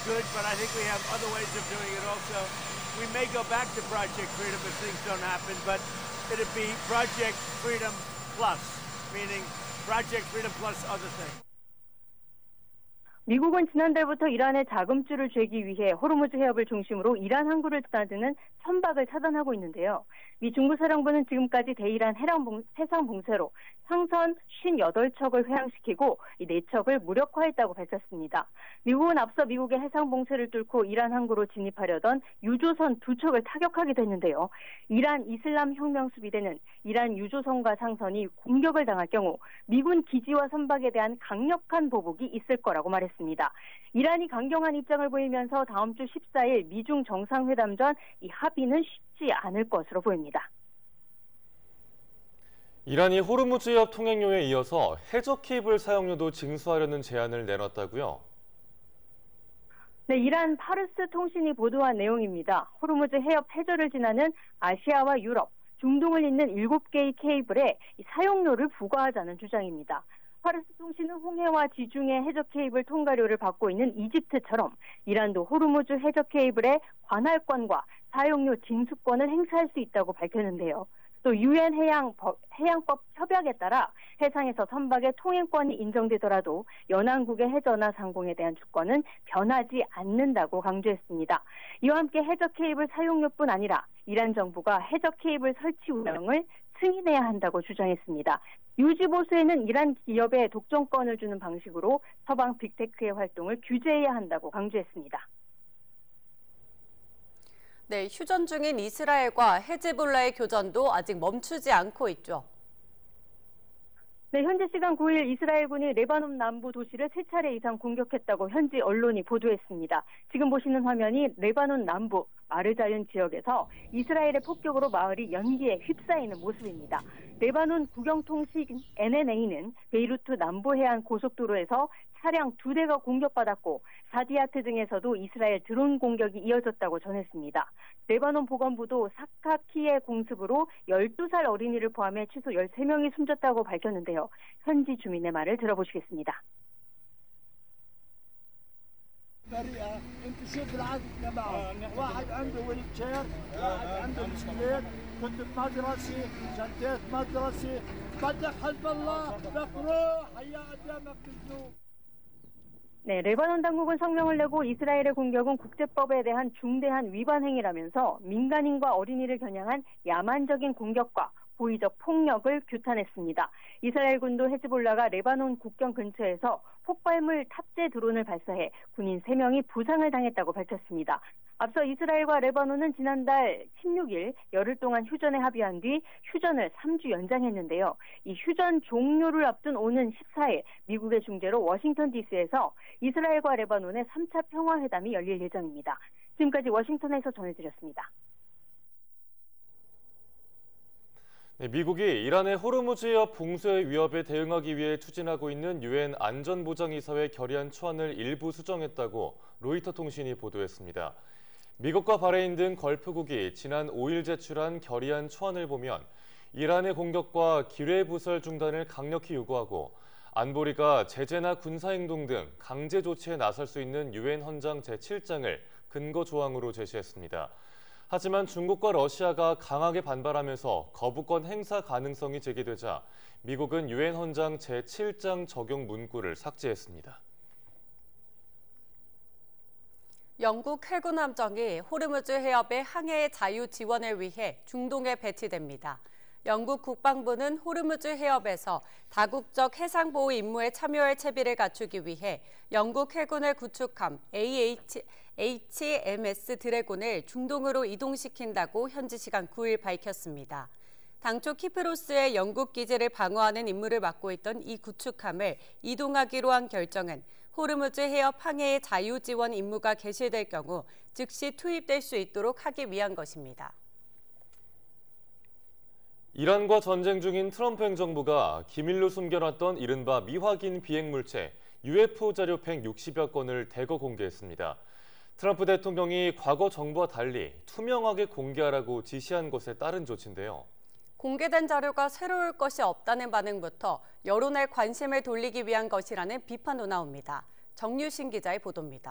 good, but I think we have other ways of doing it also. We may go back to Project Freedom if things don't happen, but it'd be Project Freedom Plus, meaning Project Freedom plus other things. 미국은 지난달부터 이란의 자금줄을 쥐기 위해 호르무즈 해협을 중심으로 이란 항구를 드나드는 선박을 차단하고 있는데요. 미 중부사령부는 지금까지 대이란 해상 봉쇄로 상선 58척을 회항시키고 이 4척을 무력화했다고 밝혔습니다. 미국은 앞서 미국의 해상 봉쇄를 뚫고 이란 항구로 진입하려던 유조선 2척을 타격하기도 했는데요. 이란 이슬람 혁명 수비대는 이란 유조선과 상선이 공격을 당할 경우 미군 기지와 선박에 대한 강력한 보복이 있을 거라고 말했습니다. 이란이 강경한 입장을 보이면서 다음 주 14일 미중 정상회담 전 이 합의는 쉽지 않을 것으로 보입니다. 이란이 호르무즈 해협 통행료에 이어서 해저 케이블 사용료도 징수하려는 제안을 내놨다고요? 네, 이란 파르스 통신이 보도한 내용입니다. 호르무즈 해협 해저를 지나는 아시아와 유럽, 중동을 잇는 7개의 케이블에 사용료를 부과하자는 주장입니다. 파르스 통신은 홍해와 지중해 해저 케이블 통과료를 받고 있는 이집트처럼 이란도 호르무즈 해저 케이블의 관할권과 사용료 징수권을 행사할 수 있다고 밝혔는데요. 또 유엔 해양법 협약에 따라 해상에서 선박의 통행권이 인정되더라도 연안국의 해저나 상공에 대한 주권은 변하지 않는다고 강조했습니다. 이와 함께 해저 케이블 사용료뿐 아니라 이란 정부가 해저 케이블 설치 운영을 승인해야 한다고 주장했습니다. 유지 보수에는 이란 기업에 독점권을 주는 방식으로 서방 빅테크의 활동을 규제해야 한다고 강조했습니다. 네, 휴전 중인 이스라엘과 헤즈볼라의 교전도 아직 멈추지 않고 있죠. 네, 현지 시간 9일 이스라엘군이 레바논 남부 도시를 3차례 이상 공격했다고 현지 언론이 보도했습니다. 지금 보시는 화면이 레바논 남부 마르자윤 지역에서 이스라엘의 폭격으로 마을이 연기에 휩싸이는 모습입니다. 레바논 국영통신 NNA는 베이루트 남부 해안 고속도로에서 차량 2대가 공격받았고 사디아트 등에서도 이스라엘 드론 공격이 이어졌다고 전했습니다. 레바논 보건부도 사카키의 공습으로 12살 어린이를 포함해 최소 13명이 숨졌다고 밝혔는데요. 현지 주민의 말을 들어보시겠습니다. 네, 레바논 당국은 성명을 내고 이스라엘의 공격은 국제법에 대한 중대한 위반 행위라면서 민간인과 어린이를 겨냥한 야만적인 공격과 고의적 폭력을 규탄했습니다. 이스라엘군도 헤즈볼라가 레바논 국경 근처에서 폭발물 탑재 드론을 발사해 군인 3명이 부상을 당했다고 밝혔습니다. 앞서 이스라엘과 레바논은 지난달 16일 열흘 동안 휴전에 합의한 뒤 휴전을 3주 연장했는데요. 이 휴전 종료를 앞둔 오는 14일 미국의 중재로 워싱턴 DC에서 이스라엘과 레바논의 3차 평화회담이 열릴 예정입니다. 지금까지 워싱턴에서 전해드렸습니다. 네, 미국이 이란의 호르무즈 해협 봉쇄 위협에 대응하기 위해 추진하고 있는 유엔 안전보장이사회 결의안 초안을 일부 수정했다고 로이터 통신이 보도했습니다. 미국과 바레인 등 걸프국이 지난 5일 제출한 결의안 초안을 보면 이란의 공격과 기뢰부설 중단을 강력히 요구하고 안보리가 제재나 군사행동 등 강제 조치에 나설 수 있는 유엔 헌장 제7장을 근거 조항으로 제시했습니다. 하지만 중국과 러시아가 강하게 반발하면서 거부권 행사 가능성이 제기되자 미국은 유엔 헌장 제7장 적용 문구를 삭제했습니다. 영국 해군 함정이 호르무즈 해협의 항해 자유 지원을 위해 중동에 배치됩니다. 영국 국방부는 호르무즈 해협에서 다국적 해상보호 임무에 참여할 채비를 갖추기 위해 영국 해군의 구축함 HMS 드래곤을 중동으로 이동시킨다고 현지 시간 9일 밝혔습니다. 당초 키프로스의 영국 기지를 방어하는 임무를 맡고 있던 이 구축함을 이동하기로 한 결정은 호르무즈 해협 항해의 자유 지원 임무가 개시될 경우 즉시 투입될 수 있도록 하기 위한 것입니다. 이란과 전쟁 중인 트럼프 행정부가 기밀로 숨겨놨던 이른바 미확인 비행물체 UFO 자료 160여 건을 대거 공개했습니다. 트럼프 대통령이 과거 정부와 달리 투명하게 공개하라고 지시한 것에 따른 조치인데요. 공개된 자료가 새로울 것이 없다는 반응부터 여론의 관심을 돌리기 위한 것이라는 비판도 나옵니다. 정유신 기자의 보도입니다.